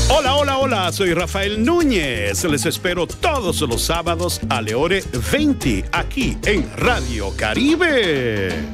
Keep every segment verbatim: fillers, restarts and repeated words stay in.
Hola, hola, hola, soy Rafael Núñez. Les espero todos los sábados a le ore veinte aquí en Radio Caribe.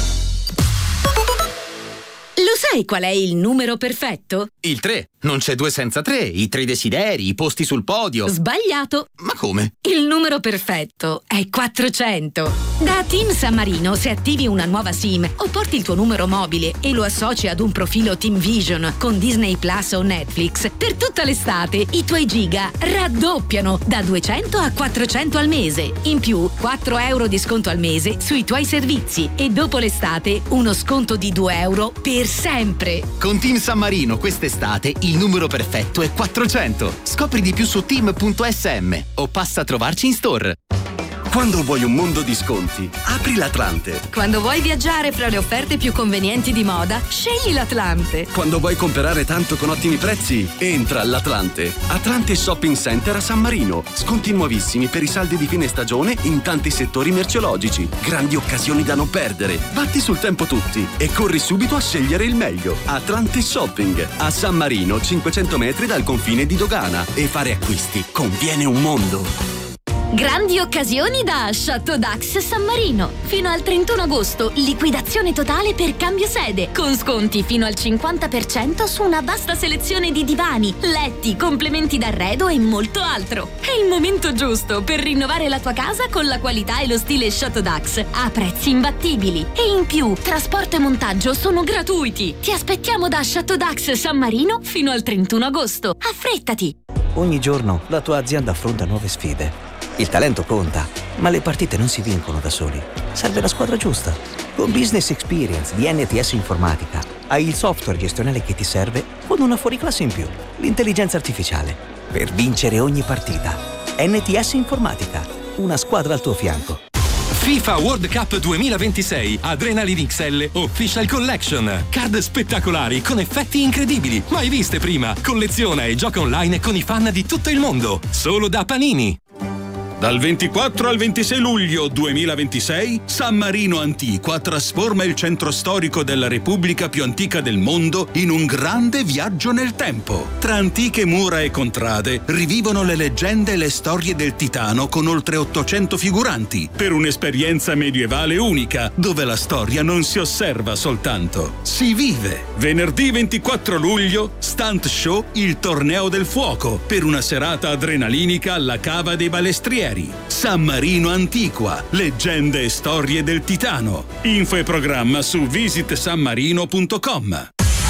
Lo sai qual è il numero perfetto? Il tre. Non c'è due senza tre. I tre desideri, i posti sul podio. Sbagliato. Ma come? Il numero perfetto è quattrocento. Da Team San Marino, se attivi una nuova SIM o porti il tuo numero mobile e lo associ ad un profilo Team Vision con Disney Plus o Netflix, per tutta l'estate i tuoi giga raddoppiano da duecento a quattrocento al mese. In più, quattro euro di sconto al mese sui tuoi servizi e dopo l'estate uno sconto di due euro per sempre. Con Team San Marino quest'estate il numero perfetto è quattrocento. Scopri di più su team punto esse emme o passa a trovarci in store. Quando vuoi un mondo di sconti, apri l'Atlante. Quando vuoi viaggiare fra le offerte più convenienti di moda, scegli l'Atlante. Quando vuoi comprare tanto con ottimi prezzi, entra all'Atlante. Atlante Shopping Center a San Marino. Sconti nuovissimi per i saldi di fine stagione in tanti settori merceologici. Grandi occasioni da non perdere. Batti sul tempo tutti e corri subito a scegliere il meglio. Atlante Shopping a San Marino, cinquecento metri dal confine di Dogana. E fare acquisti conviene un mondo. Grandi occasioni da Chateau Dax San Marino. Fino al trentuno agosto, liquidazione totale per cambio sede, con sconti fino al cinquanta per cento su una vasta selezione di divani, letti, complementi d'arredo e molto altro. È il momento giusto per rinnovare la tua casa con la qualità e lo stile Chateau Dax a prezzi imbattibili. E in più, trasporto e montaggio sono gratuiti. Ti aspettiamo da Chateau Dax San Marino fino al trentuno agosto. Affrettati! Ogni giorno la tua azienda affronta nuove sfide. Il talento conta, ma le partite non si vincono da soli. Serve la squadra giusta. Con Business Experience di N T S Informatica hai il software gestionale che ti serve con una fuoriclasse in più, l'intelligenza artificiale, per vincere ogni partita. N T S Informatica, una squadra al tuo fianco. FIFA World Cup duemilaventisei Adrenaline X L Official Collection. Card spettacolari con effetti incredibili, mai viste prima. Colleziona e gioca online con i fan di tutto il mondo. Solo da Panini. Dal ventiquattro al ventisei luglio duemilaventisei, San Marino Antiqua trasforma il centro storico della Repubblica più antica del mondo in un grande viaggio nel tempo. Tra antiche mura e contrade rivivono le leggende e le storie del Titano con oltre ottocento figuranti, per un'esperienza medievale unica, dove la storia non si osserva soltanto, si vive. Venerdì ventiquattro luglio, Stunt Show Il Torneo del Fuoco, per una serata adrenalinica alla Cava dei Balestrieri. San Marino Antiqua, leggende e storie del Titano. Info e programma su visit san marino punto com.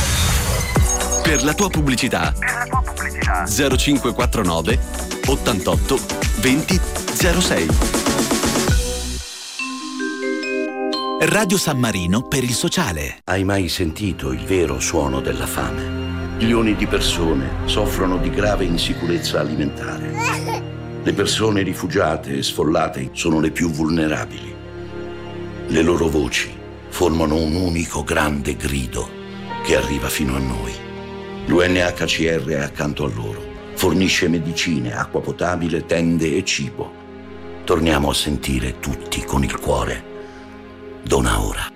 Per la tua pubblicità, per la tua pubblicità. zero cinque quattro nove ottantotto venti zero sei. Radio San Marino per il sociale. Hai mai sentito il vero suono della fame? Milioni di persone soffrono di grave insicurezza alimentare. Le persone rifugiate e sfollate sono le più vulnerabili. Le loro voci formano un unico grande grido che arriva fino a noi. L'U N H C R è accanto a loro. Fornisce medicine, acqua potabile, tende e cibo. Torniamo a sentire tutti con il cuore. Dona ora.